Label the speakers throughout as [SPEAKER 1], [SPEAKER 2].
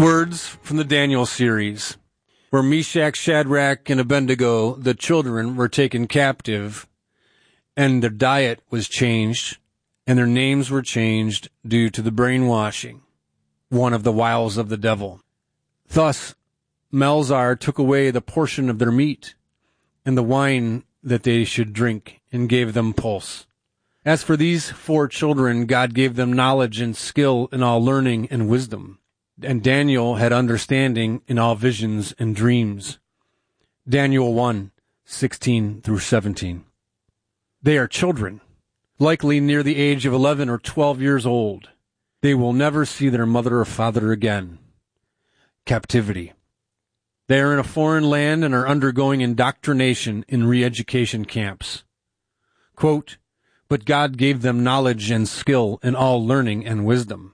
[SPEAKER 1] Words from the Daniel series, where Meshach, Shadrach, and Abednego, the children, were taken captive, and their diet was changed, and their names were changed due to the brainwashing, one of the wiles of the devil. Thus, Melzar took away the portion of their meat and the wine that they should drink, and gave them pulse. As for these 4 children, God gave them knowledge and skill in all learning and wisdom. And Daniel had understanding in all visions and dreams. Daniel 1:16-17. They are children, likely near the age of 11 or 12 years old. They will never see their mother or father again. Captivity. They are in a foreign land and are undergoing indoctrination in re-education camps. Quote, but God gave them knowledge and skill in all learning and wisdom.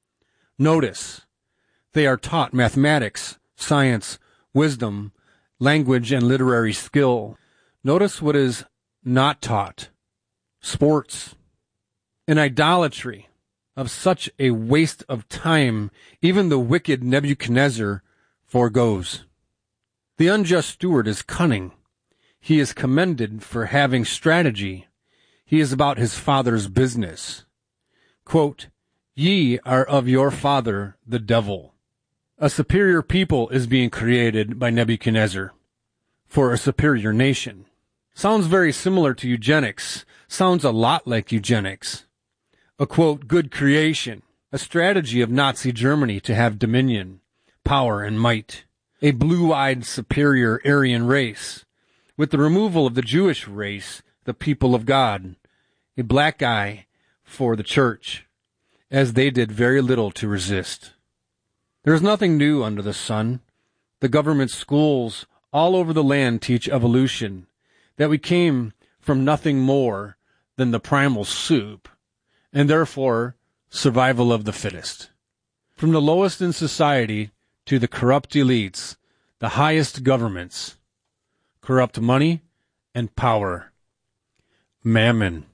[SPEAKER 1] Notice, they are taught mathematics, science, wisdom, language, and literary skill. Notice what is not taught. Sports. And idolatry. Of such a waste of time, even the wicked Nebuchadnezzar forgoes. The unjust steward is cunning. He is commended for having strategy. He is about his father's business. Quote, ye are of your father, the devil. A superior people is being created by Nebuchadnezzar for a superior nation. Sounds very similar to eugenics. Sounds a lot like eugenics. A, quote, good creation. A strategy of Nazi Germany to have dominion, power, and might. A blue-eyed superior Aryan race. With the removal of the Jewish race, the people of God. A black eye for the church, as they did very little to resist. There is nothing new under the sun. The government schools all over the land teach evolution, that we came from nothing more than the primal soup, and therefore survival of the fittest. From the lowest in society to the corrupt elites, the highest governments, corrupt money and power, mammon.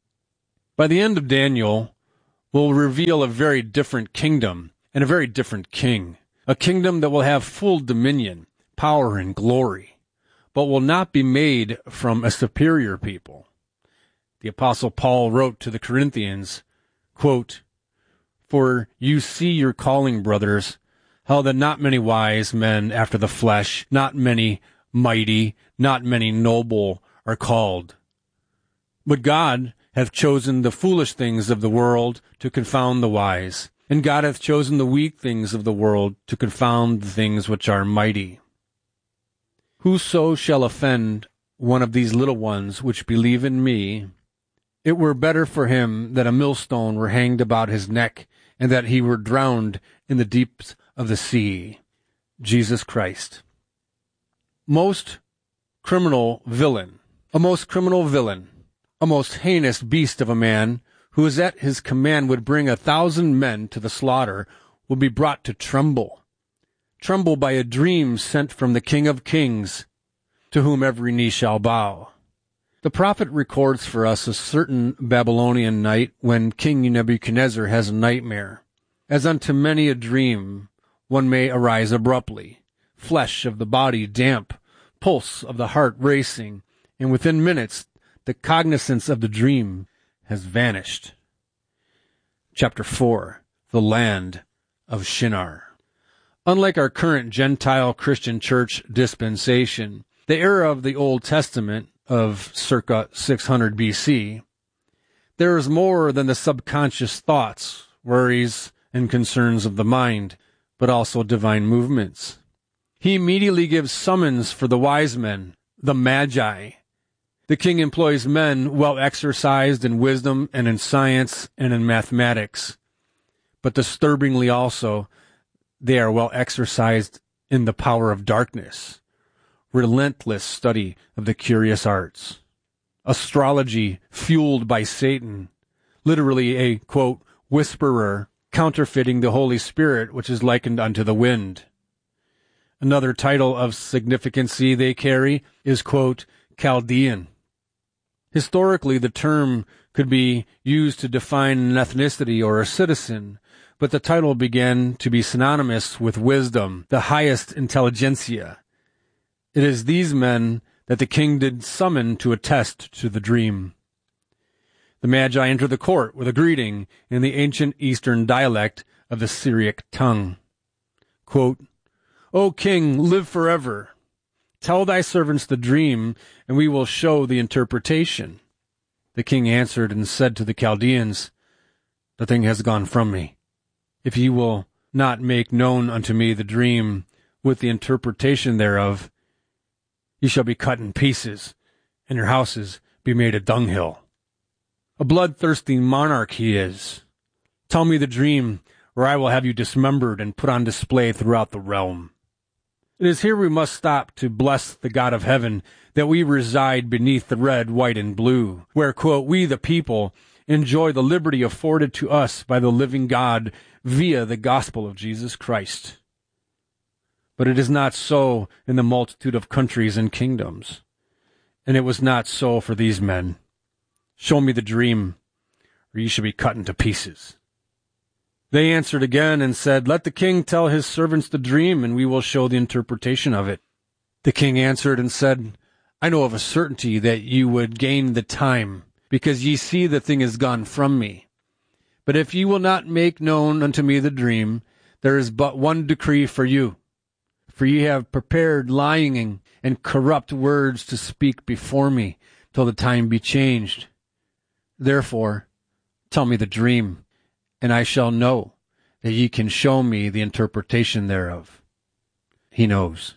[SPEAKER 1] By the end of Daniel, we'll reveal a very different kingdom and a very different king, a kingdom that will have full dominion, power, and glory, but will not be made from a superior people. The Apostle Paul wrote to the Corinthians, quote, for you see your calling, brothers, how that not many wise men after the flesh, not many mighty, not many noble are called. But God hath chosen the foolish things of the world to confound the wise, and God hath chosen the weak things of the world to confound the things which are mighty. Whoso shall offend one of these little ones which believe in me, it were better for him that a millstone were hanged about his neck, and that he were drowned in the deeps of the sea. Jesus Christ. Most criminal villain, a most heinous beast of a man, who is at his command would bring 1,000 men to the slaughter, will be brought to tremble by a dream sent from the King of Kings, to whom every knee shall bow. The prophet records for us a certain Babylonian night when King Nebuchadnezzar has a nightmare. As unto many a dream, one may arise abruptly, flesh of the body damp, pulse of the heart racing, and within minutes the cognizance of the dream has vanished. Chapter 4. The Land of Shinar. Unlike our current Gentile Christian church dispensation, the era of the Old Testament of circa 600 BC, there is more than the subconscious thoughts, worries, and concerns of the mind, but also divine movements. He immediately gives summons for the wise men, the Magi. The king employs men well exercised in wisdom and in science and in mathematics. But disturbingly also, they are well exercised in the power of darkness, relentless study of the curious arts. Astrology fueled by Satan, literally a, quote, whisperer, counterfeiting the Holy Spirit, which is likened unto the wind. Another title of significancy they carry is, quote, Chaldean. Historically, the term could be used to define an ethnicity or a citizen, but the title began to be synonymous with wisdom, the highest intelligentsia. It is these men that the king did summon to attest to the dream. The Magi enter the court with a greeting in the ancient Eastern dialect of the Syriac tongue. Quote, "O king, live forever. Tell thy servants the dream, and we will show the interpretation." The king answered and said to the Chaldeans, "The thing has gone from me. If ye will not make known unto me the dream with the interpretation thereof, ye shall be cut in pieces, and your houses be made a dunghill. A bloodthirsty monarch he is. Tell me the dream, or I will have you dismembered and put on display throughout the realm." It is here we must stop to bless the God of heaven that we reside beneath the red, white, and blue, where, quote, "we the people enjoy the liberty afforded to us by the living God via the gospel of Jesus Christ." But it is not so in the multitude of countries and kingdoms, and it was not so for these men. Show me the dream, or ye shall be cut into pieces. They answered again and said, "Let the king tell his servants the dream, and we will show the interpretation of it." The king answered and said, "I know of a certainty that ye would gain the time, because ye see the thing is gone from me. But if ye will not make known unto me the dream, there is but one decree for you. For ye have prepared lying and corrupt words to speak before me, till the time be changed. Therefore, tell me the dream, and I shall know that ye can show me the interpretation thereof." He knows.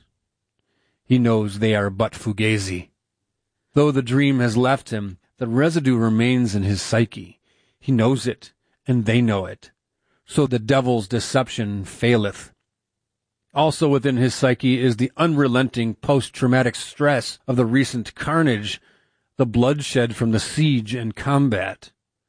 [SPEAKER 1] He knows they are but fugazi. Though the dream has left him, the residue remains in his psyche. He knows it, and they know it. So the devil's deception faileth. Also within his psyche is the unrelenting post-traumatic stress of the recent carnage, the bloodshed from the siege and combat.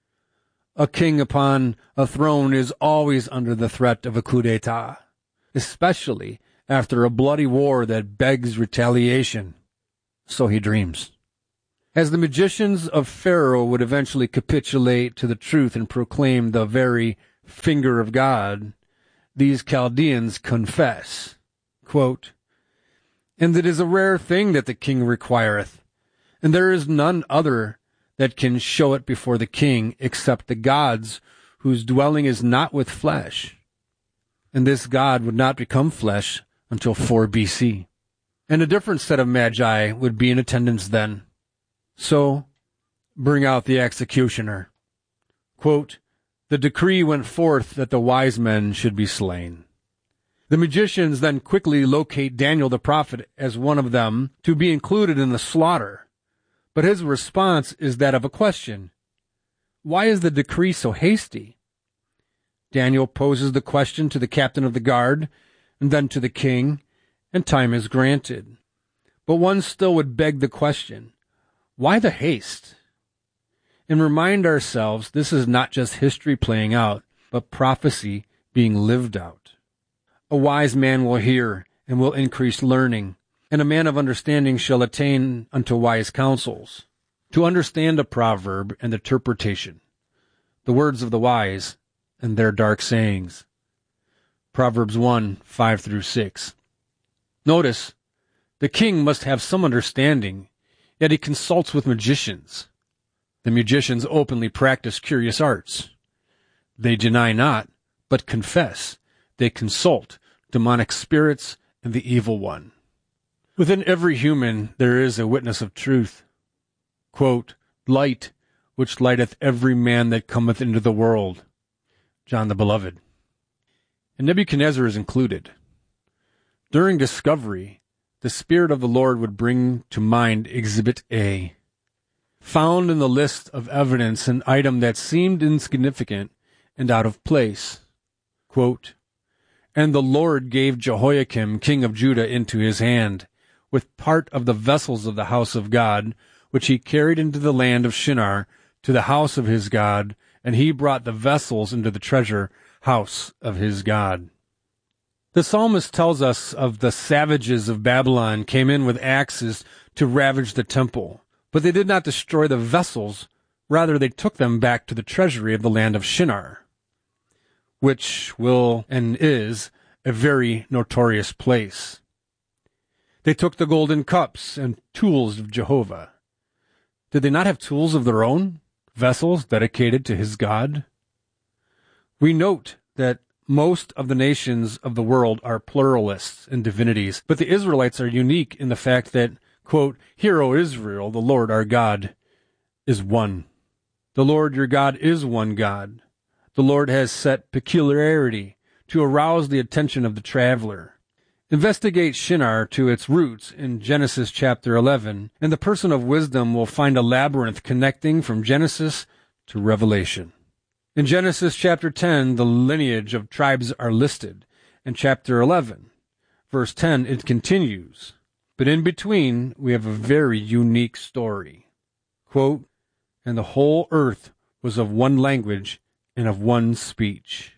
[SPEAKER 1] A king upon a throne is always under the threat of a coup d'etat, especially after a bloody war that begs retaliation. So he dreams. As the magicians of Pharaoh would eventually capitulate to the truth and proclaim the very finger of God, these Chaldeans confess, quote, "And it is a rare thing that the king requireth, and there is none other that can show it before the king except the gods whose dwelling is not with flesh. And this God would not become flesh until 4 BC. And a different set of magi would be in attendance then. So bring out the executioner." Quote, "The decree went forth that the wise men should be slain." The magicians then quickly locate Daniel the prophet as one of them to be included in the slaughter. But his response is that of a question. Why is the decree so hasty? Daniel poses the question to the captain of the guard, and then to the king, and time is granted. But one still would beg the question, why the haste? And remind ourselves this is not just history playing out, but prophecy being lived out. A wise man will hear and will increase learning, and a man of understanding shall attain unto wise counsels. To understand a proverb and interpretation, the words of the wise and their dark sayings. Proverbs 1, 5-6. Notice, the king must have some understanding, yet he consults with magicians. The magicians openly practice curious arts. They deny not, but confess. They consult demonic spirits and the evil one. Within every human there is a witness of truth. Quote, "Light, which lighteth every man that cometh into the world." John the Beloved. And Nebuchadnezzar is included. During discovery, the Spirit of the Lord would bring to mind Exhibit A. Found in the list of evidence an item that seemed insignificant and out of place. Quote, "And the Lord gave Jehoiakim, king of Judah, into his hand, with part of the vessels of the house of God, which he carried into the land of Shinar, to the house of his God, and he brought the vessels into the treasure house of his God." The psalmist tells us of the savages of Babylon came in with axes to ravage the temple, but they did not destroy the vessels, rather they took them back to the treasury of the land of Shinar. which will and is a very notorious place. They took the golden cups and tools of Jehovah. Did they not have tools of their own, vessels dedicated to his God? We note that most of the nations of the world are pluralists in divinities, but the Israelites are unique in the fact that, quote, "Hear, O Israel, the Lord our God is one." The Lord your God is one God. The Lord has set peculiarity to arouse the attention of the traveler. Investigate Shinar to its roots in Genesis chapter 11, and the person of wisdom will find a labyrinth connecting from Genesis to Revelation. In Genesis chapter 10, the lineage of tribes are listed. In chapter 11, verse 10, it continues. But in between, we have a very unique story. Quote, "And the whole earth was of one language and of one speech."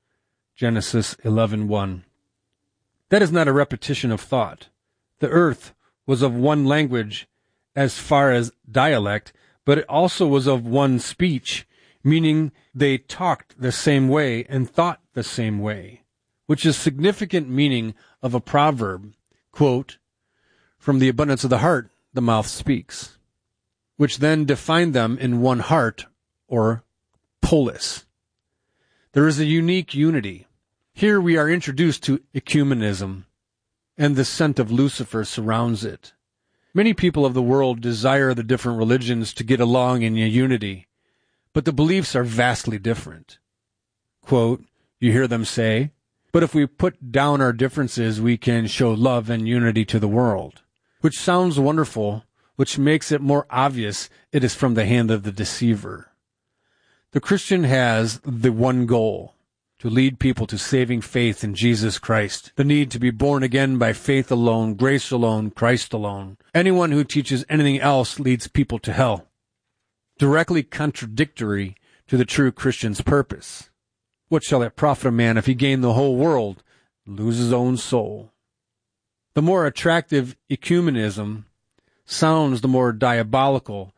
[SPEAKER 1] Genesis 11:1. That is not a repetition of thought. The earth was of one language as far as dialect, but it also was of one speech, meaning they talked the same way and thought the same way, which is significant meaning of a proverb, quote, "From the abundance of the heart, the mouth speaks," which then defined them in one heart, or polis. There is a unique unity. Here we are introduced to ecumenism, and the scent of Lucifer surrounds it. Many people of the world desire the different religions to get along in unity, but the beliefs are vastly different. Quote, you hear them say, "But if we put down our differences, we can show love and unity to the world," which sounds wonderful, which makes it more obvious it is from the hand of the deceiver. The Christian has the one goal: to lead people to saving faith in Jesus Christ, the need to be born again by faith alone, grace alone, Christ alone. Anyone who teaches anything else leads people to hell, directly contradictory to the true Christian's purpose. What shall it profit a man if he gain the whole world and lose his own soul? The more attractive ecumenism sounds, the more diabolical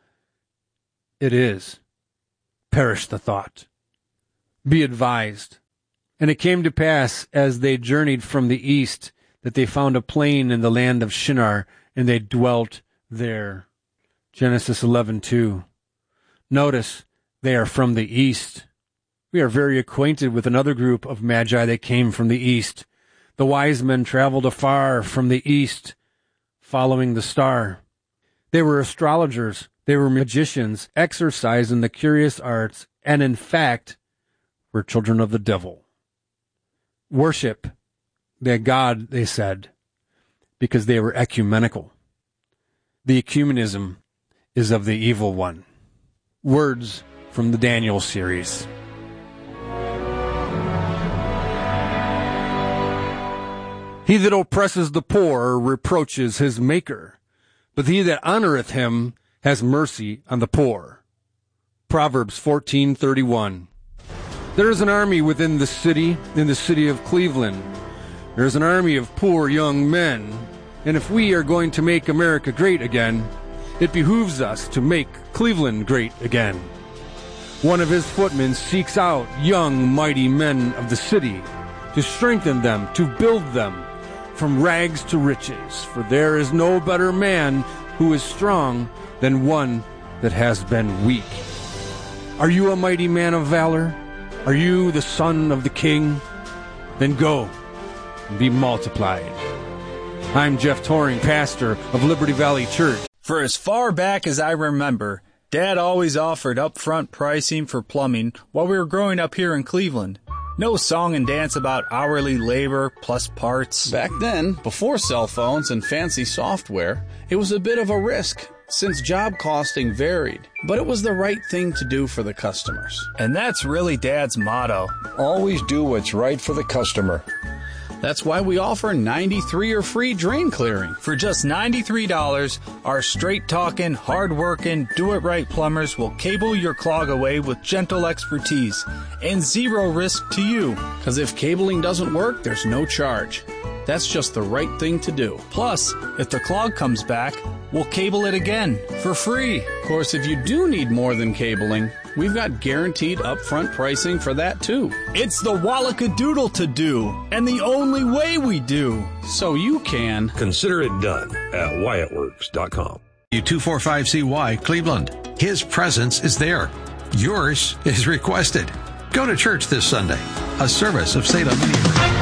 [SPEAKER 1] it is. Perish the thought. Be advised. And it came to pass, as they journeyed from the east, that they found a plain in the land of Shinar, and they dwelt there. Genesis 11:2. Notice, they are from the east. We are very acquainted with another group of magi that came from the east. The wise men traveled afar from the east, following the star. They were astrologers, they were magicians, exercised in the curious arts, and in fact, were children of the devil. Worship their God, they said, because they were ecumenical. The ecumenism is of the evil one. Words from the Daniel series. He that oppresses the poor reproaches his maker, but he that honoreth him has mercy on the poor. Proverbs 14:31. There is an army within the city, in the city of Cleveland. There is an army of poor young men, and if we are going to make America great again, it behooves us to make Cleveland great again. One of his footmen seeks out young, mighty men of the city to strengthen them, to build them from rags to riches, for there is no better man who is strong than one that has been weak. Are you a mighty man of valor? Are you the son of the king? Then go and be multiplied. I'm Jeff Toring, pastor of Liberty Valley Church.
[SPEAKER 2] For as far back as I remember, Dad always offered upfront pricing for plumbing while we were growing up here in Cleveland. No song and dance about hourly labor plus parts.
[SPEAKER 3] Back then, before cell phones and fancy software, it was a bit of a risk, since job costing varied. But it was the right thing to do for the customers.
[SPEAKER 2] And that's really Dad's motto.
[SPEAKER 4] Always do what's right for the customer.
[SPEAKER 3] That's why we offer 93 or free drain clearing.
[SPEAKER 2] For just $93, our straight-talking, hard-working, do-it-right plumbers will cable your clog away with gentle expertise and zero risk to you.
[SPEAKER 3] Because if cabling doesn't work, there's no charge. That's just the right thing to do.
[SPEAKER 2] Plus, if the clog comes back, we'll cable it again for free.
[SPEAKER 3] Of course, if you do need more than cabling, we've got guaranteed upfront pricing for that too.
[SPEAKER 2] It's the Wallacadoodle to do, and the only way we do.
[SPEAKER 3] So you can
[SPEAKER 5] consider it done at WyattWorks.com.
[SPEAKER 6] U245CY Cleveland. His presence is there. Yours is requested. Go to church this Sunday. A service of Salem Media.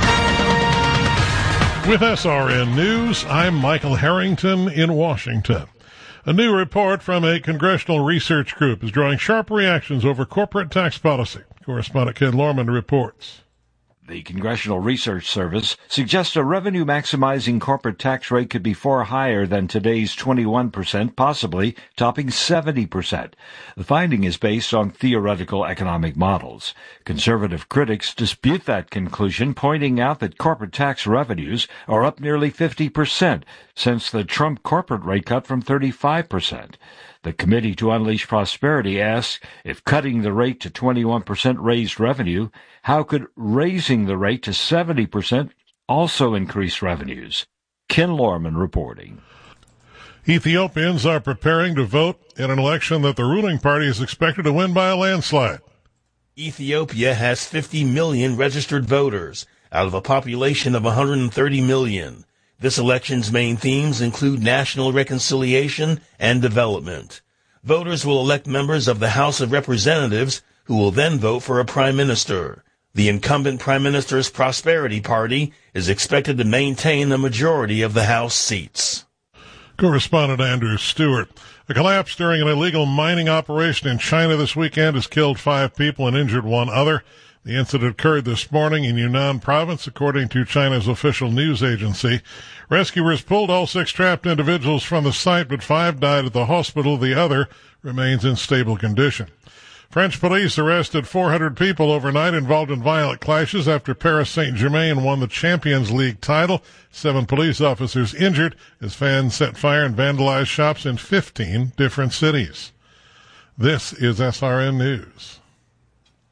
[SPEAKER 7] With SRN News, I'm Michael Harrington in Washington. A new report from a congressional research group is drawing sharp reactions over corporate tax policy. Correspondent Ken Lorman reports.
[SPEAKER 8] The Congressional Research Service suggests a revenue-maximizing corporate tax rate could be far higher than today's 21%, possibly topping 70%. The finding is based on theoretical economic models. Conservative critics dispute that conclusion, pointing out that corporate tax revenues are up nearly 50% since the Trump corporate rate cut from 35%. The Committee to Unleash Prosperity asks, if cutting the rate to 21% raised revenue, how could raising the rate to 70% also increase revenues? Ken Lorman reporting.
[SPEAKER 7] Ethiopians are preparing to vote in an election that the ruling party is expected to win by a landslide.
[SPEAKER 9] Ethiopia has 50 million registered voters out of a population of 130 million. This election's main themes include national reconciliation and development. Voters will elect members of the House of Representatives who will then vote for a prime minister. The incumbent prime minister's Prosperity Party is expected to maintain the majority of the House seats.
[SPEAKER 7] Correspondent Andrew Stewart. A collapse during an illegal mining operation in China this weekend has killed 5 people and injured 1 other. The incident occurred this morning in Yunnan province, according to China's official news agency. Rescuers pulled all 6 trapped individuals from the site, but 5 died at the hospital. The other remains in stable condition. French police arrested 400 people overnight involved in violent clashes after Paris Saint-Germain won the Champions League title. 7 police officers injured as fans set fire and vandalized shops in 15 different cities. This is SRN News.